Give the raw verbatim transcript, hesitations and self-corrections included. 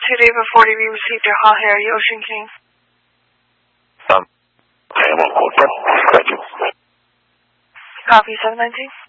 Two David forty, we received your call here. Are you Ocean King? Um, I am on code. Thank you. Copy seven nineteen.